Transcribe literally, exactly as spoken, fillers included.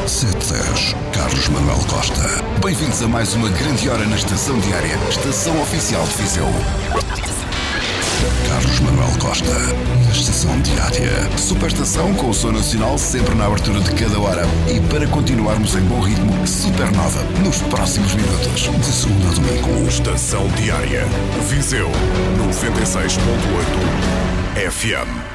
sete dez, Carlos Manuel Costa. Bem-vindos a mais uma grande hora na Estação Diária, Estação Oficial de Viseu. Carlos Manuel Costa, na Estação Diária. Superestação com o som nacional sempre na abertura de cada hora. E para continuarmos em bom ritmo, Supernova, nos próximos minutos. De segunda a domingo. Estação Diária, Viseu, noventa e seis ponto oito F M.